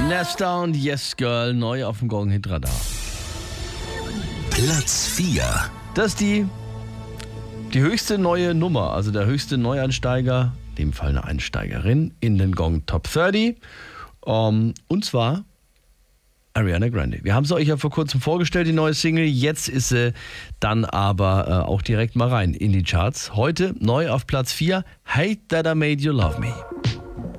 Nesta und Yes Girl neu auf dem Gong Hit Radar. Platz 4. Das ist die höchste neue Nummer, also der höchste Neuansteiger, in dem Fall eine Einsteigerin, in den Gong Top 30. Und zwar Ariana Grande. Wir haben sie euch ja vor kurzem vorgestellt, die neue Single. Jetzt ist sie dann aber auch direkt mal rein in die Charts. Heute neu auf Platz 4, Hate That I Made You Love Me.